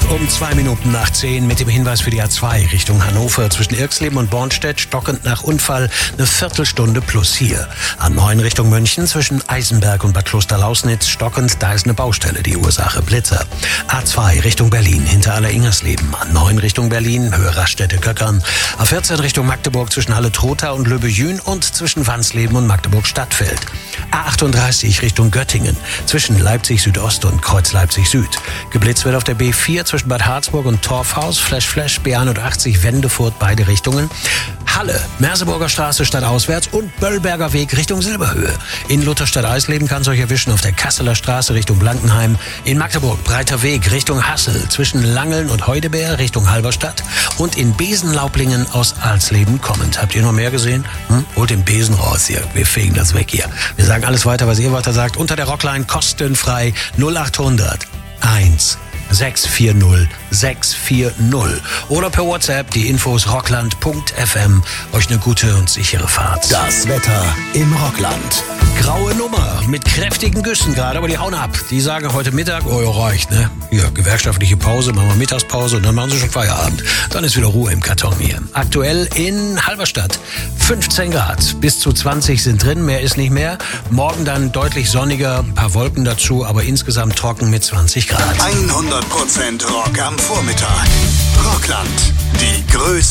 Um 2 Minuten nach 10 mit dem Hinweis für die A2 Richtung Hannover zwischen Irxleben und Bornstedt stockend nach Unfall eine Viertelstunde plus hier. A9 Richtung München zwischen Eisenberg und Bad Klosterlausnitz stockend, da ist eine Baustelle, die Ursache Blitzer. A2 Richtung Berlin hinter Alleringersleben. A9 Richtung Berlin Höhe Raststätte-Köckern. A14 Richtung Magdeburg zwischen Halle-Trotha und Löbejün und zwischen Wansleben und Magdeburg-Stadtfeld. A38 Richtung Göttingen zwischen Leipzig Südost und Kreuz Leipzig Süd. Geblitzt wird auf der B4 zwischen Bad Harzburg und Torfhaus, Flash B81 Wendefurt, beide Richtungen. Halle, Merseburger Straße stadtauswärts und Böllberger Weg Richtung Silberhöhe. In Lutherstadt-Eisleben kann es euch erwischen auf der Kasseler Straße Richtung Blankenheim. In Magdeburg Breiter Weg Richtung Hassel zwischen Langeln und Heudeberg Richtung Halberstadt. Und in Besenlaublingen aus Alsleben kommend. Habt ihr noch mehr gesehen? Holt den Besen raus hier. Wir fegen das weg hier. Wir sagen alles weiter, was ihr weiter sagt. Unter der Rockline kostenfrei 0800 1 640 640 oder per WhatsApp die Infos rockland.fm. Euch eine gute und sichere Fahrt. Das Wetter im Rockland. Graue Nummer mit kräftigen Güssen gerade, aber die hauen ab. Die sagen heute Mittag, oh ja, reicht, ne? Ja, gewerkschaftliche Pause, machen wir Mittagspause und dann machen sie schon Feierabend. Dann ist wieder Ruhe im Karton hier. Aktuell in Halberstadt 15 Grad, bis zu 20 sind drin, mehr ist nicht mehr. Morgen dann deutlich sonniger, ein paar Wolken dazu, aber insgesamt trocken mit 20 Grad. 100% Rock am Vormittag. Rockland, die größte